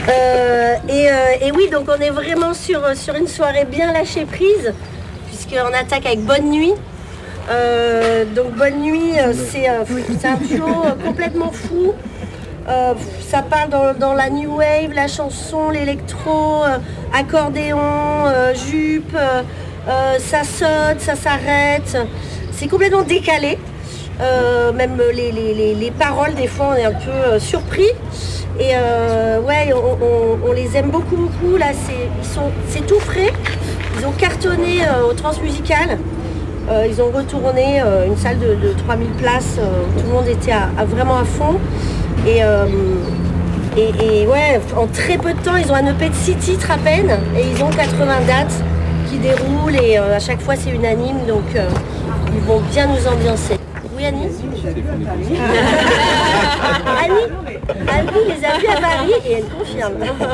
Et oui, donc on est vraiment sur une soirée bien lâcher prise, puisqu'on attaque avec Bonne Nuit. Donc Bonne Nuit, c'est un show complètement fou. Ça parle dans la new wave, la chanson, l'électro, accordéon, jupe, ça saute, ça s'arrête. C'est complètement décalé. Même les paroles, des fois, on est un peu surpris. Et ouais, on les aime beaucoup, beaucoup. Là, c'est tout frais. Ils ont cartonné au Transmusical. Ils ont retourné une salle de 3000 places où tout le monde était vraiment à fond. Et ouais, en très peu de temps, ils ont un EP de 6 titres à peine. Et ils ont 80 dates qui déroulent. Et à chaque fois, c'est unanime. Donc, ils vont bien nous ambiancer. Oui, Annie Annie les a vus à Paris et elle confirme.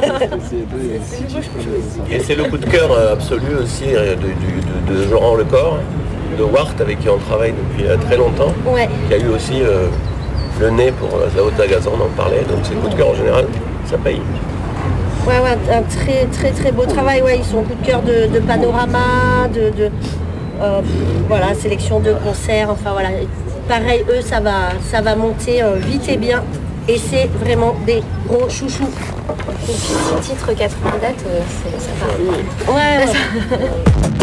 Et c'est le coup de cœur absolu aussi de Laurent Lecor, de Wart, avec qui on travaille depuis très longtemps, ouais. Qui a eu aussi le nez pour Zao Tagazan, on en parlait, donc c'est le coup de cœur en général, ça paye. Ouais, un très très très beau travail, ouais, ils sont au coup de cœur de Panorama, voilà, sélection de concerts, enfin voilà. Pareil, eux, ça va monter vite et bien. Et c'est vraiment des gros chouchous. Et puis 6 titres, 80 dates, ça part. Ouais.